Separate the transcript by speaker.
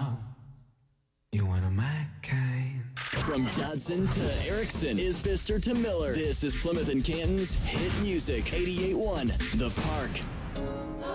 Speaker 1: You one of my kind.
Speaker 2: From Dodson to Erickson, Isbister to Miller, this is Plymouth and Canton's hit music. 88.1 The Park.